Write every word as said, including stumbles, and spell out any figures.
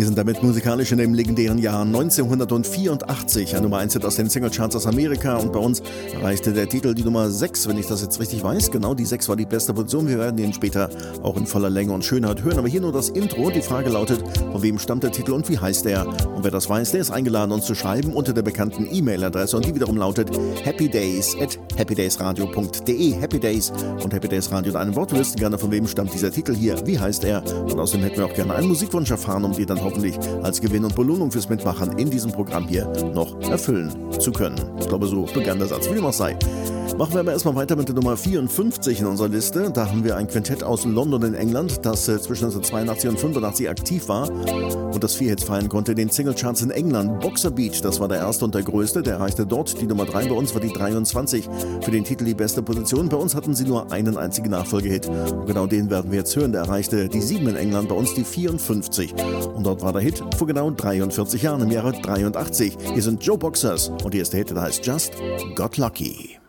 Wir sind damit musikalisch in dem legendären Jahr neunzehnhundertvierundachtzig, ein Nummer eins Hit aus den Singlecharts aus Amerika, und bei uns erreichte der Titel die Nummer sechs, wenn ich das jetzt richtig weiß. Genau, die sechs war die beste Position. Wir werden den später auch in voller Länge und Schönheit hören, aber hier nur das Intro. Die Frage lautet, von wem stammt der Titel und wie heißt er? Und wer das weiß, der ist eingeladen, uns zu schreiben unter der bekannten E-Mail-Adresse, und die wiederum lautet happydays at happydaysradio punkt de. Happy Days und Happy Days Radio in einem Wort. Wir wüssten gerne, von wem stammt dieser Titel hier, wie heißt er, und außerdem hätten wir auch gerne einen Musikwunsch erfahren, um die dann hoffentlich als Gewinn und Belohnung fürs Mitmachen in diesem Programm hier noch erfüllen zu können. Ich glaube, so begann der Satz, wie dem auch sei. Machen wir aber erstmal weiter mit der Nummer vierundfünfzig in unserer Liste. Da haben wir ein Quintett aus London in England, das äh, zwischen neunzehnhundertzweiundachtzig und fünfundachtzig aktiv war und das vier Hits feiern konnte. Den Singlecharts in England. Boxer Beat, das war der erste und der größte. Der erreichte dort die Nummer drei. Bei uns war die dreiundzwanzig. Für den Titel die beste Position. Bei uns hatten sie nur einen einzigen Nachfolgehit. Und genau den werden wir jetzt hören. Der erreichte die sieben in England. Bei uns die vierundfünfzig. Und dort war der Hit vor genau dreiundvierzig Jahren im Jahre dreiundachtzig. Hier sind Joe Boxers und hier ist der Hit, der heißt Just Got Lucky.